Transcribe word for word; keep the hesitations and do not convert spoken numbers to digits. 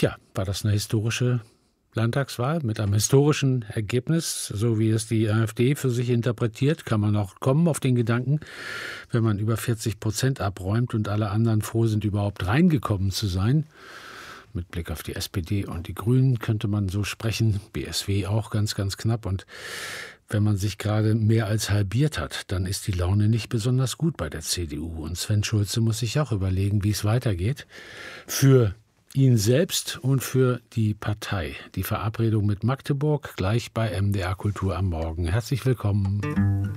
Tja, war das eine historische Landtagswahl mit einem historischen Ergebnis, so wie es die AfD für sich interpretiert, kann man auch kommen auf den Gedanken, wenn man über vierzig Prozent abräumt und alle anderen froh sind, überhaupt reingekommen zu sein. Mit Blick auf die S P D und die Grünen könnte man so sprechen, B S W auch ganz, ganz knapp. Und wenn man sich gerade mehr als halbiert hat, dann ist die Laune nicht besonders gut bei der C D U. Und Sven Schulze muss sich auch überlegen, wie es weitergeht. Für ihn selbst und für die Partei. Die Verabredung mit Magdeburg gleich bei M D R Kultur am Morgen. Herzlich willkommen.